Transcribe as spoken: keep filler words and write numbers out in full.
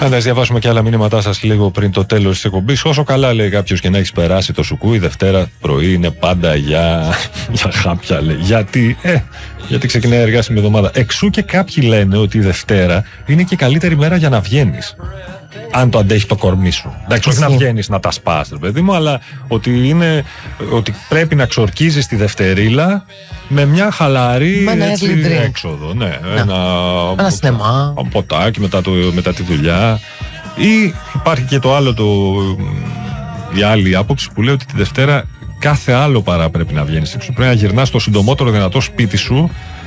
Να διαβάσουμε και άλλα μηνύματά σας λίγο πριν το τέλος της εκπομπής. Όσο καλά, λέει κάποιος, και να έχεις περάσει το σουκού, η Δευτέρα πρωί είναι πάντα για, για χάπια, λέει. Γιατί, ε, γιατί ξεκινάει η εργάσιμη εβδομάδα. Εξού και κάποιοι λένε ότι η Δευτέρα είναι και καλύτερη μέρα για να βγαίνεις. Αν το αντέχει το κορμί σου. Εντάξει, όχι να βγαίνεις να τα σπάς, ρε παιδί μου, αλλά ότι, είναι, ότι πρέπει να ξορκίζεις τη Δευτερίλα με μια χαλαρή με ένα έτσι, έξοδο. Ναι, ναι. Ένα, ένα σινεμά. Ένα ποτάκι μετά, το, μετά τη δουλειά. Ή υπάρχει και το άλλο, το, η άλλη άποψη που λέει ότι τη Δευτέρα κάθε άλλο παρά πρέπει να βγαίνεις έξω. Πρέπει να γυρνάς στο συντομότερο δυνατό σπίτι σου